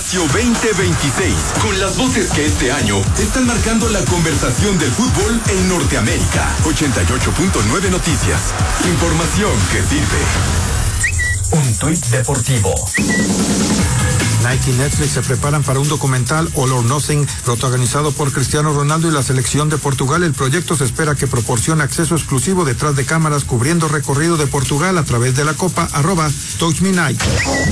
Espacio 2026, con las voces que este año están marcando la conversación del fútbol en Norteamérica. 88.9 Noticias. Información que sirve. Un tuit deportivo. Nike y Netflix se preparan para un documental All or Nothing, protagonizado por Cristiano Ronaldo y la selección de Portugal. El proyecto se espera que proporcione acceso exclusivo detrás de cámaras cubriendo recorrido de Portugal a través de la copa @TouchMeNike.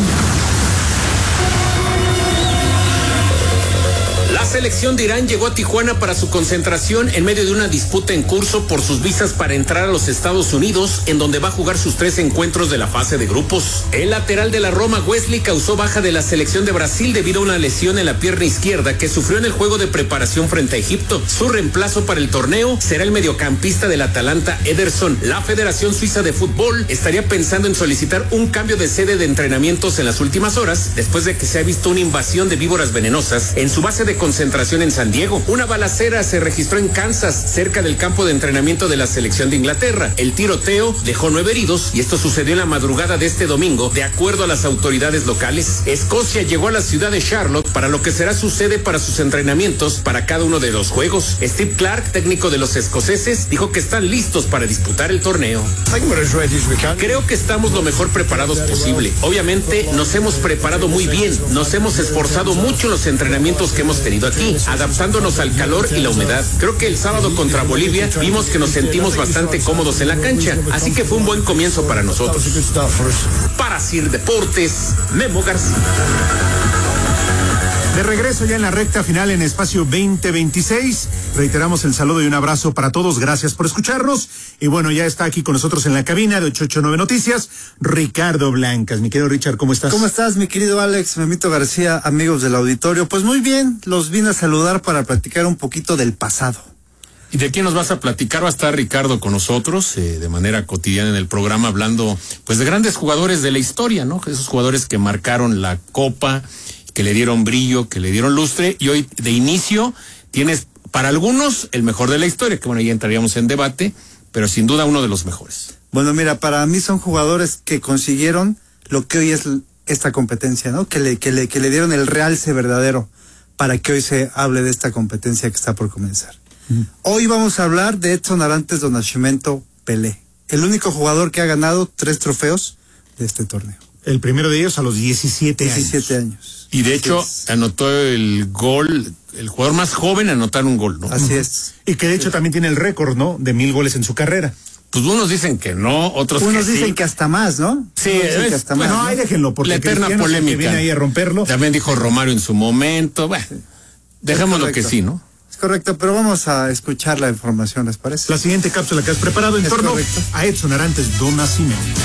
La selección de Irán llegó a Tijuana para su concentración en medio de una disputa en curso por sus visas para entrar a los Estados Unidos, en donde va a jugar sus 3 encuentros de la fase de grupos. El lateral de la Roma, Wesley, causó baja de la selección de Brasil debido a una lesión en la pierna izquierda que sufrió en el juego de preparación frente a Egipto. Su reemplazo para el torneo será el mediocampista del Atalanta, Ederson. La Federación Suiza de Fútbol estaría pensando en solicitar un cambio de sede de entrenamientos en las últimas horas, después de que se ha visto una invasión de víboras venenosas en su base de concentración en San Diego. Una balacera se registró en Kansas, cerca del campo de entrenamiento de la selección de Inglaterra. El tiroteo dejó 9 heridos y esto sucedió en la madrugada de este domingo, de acuerdo a las autoridades locales. Escocia llegó a la ciudad de Charlotte para lo que será su sede para sus entrenamientos para cada uno de los juegos. Steve Clark, técnico de los escoceses, dijo que están listos para disputar el torneo. Creo que estamos lo mejor preparados posible. Obviamente nos hemos preparado muy bien, nos hemos esforzado mucho en los entrenamientos que hemos tenido aquí, adaptándonos al calor y la humedad. Creo que el sábado contra Bolivia vimos que nos sentimos bastante cómodos en la cancha, así que fue un buen comienzo para nosotros. Para Sir Deportes, Memo García. De regreso ya en la recta final en Espacio 2026. Reiteramos el saludo y un abrazo para todos. Gracias por escucharnos. Y bueno, ya está aquí con nosotros en la cabina de 889 Noticias, Ricardo Blancas. Mi querido Richard, ¿cómo estás? ¿Cómo estás, mi querido Alex, Memito García, amigos del auditorio? Pues muy bien, los vine a saludar para platicar un poquito del pasado. ¿Y de quién nos vas a platicar? Va a estar Ricardo con nosotros de manera cotidiana en el programa, hablando pues de grandes jugadores de la historia, ¿no? Esos jugadores que marcaron la Copa, que le dieron brillo, que le dieron lustre, y hoy de inicio tienes para algunos el mejor de la historia, que bueno, ya entraríamos en debate, pero sin duda uno de los mejores. Bueno, mira, para mí son jugadores que consiguieron lo que hoy es esta competencia, ¿no? Que le dieron el realce verdadero para que hoy se hable de esta competencia que está por comenzar. Hoy vamos a hablar de Edson Arantes do Nascimento Pelé, el único jugador que ha ganado 3 trofeos de este torneo. El primero de ellos a los 17 años. Y de hecho, anotó el gol, el jugador más joven a anotar un gol, ¿no? Así es. Y que de hecho también tiene el récord, ¿no? De 1000 goles en su carrera. Pues unos dicen que no, otros unos que dicen sí. que hasta más, ¿no? Sí, que hasta más, no, ahí déjenlo, porque la eterna polémica. Viene ahí a romperlo. También dijo Romario en su momento. Bueno, dejémoslo que sí, ¿no? Es correcto, pero vamos a escuchar la información, ¿les parece? La siguiente cápsula que has preparado en torno a Edson Arantes do Nascimento.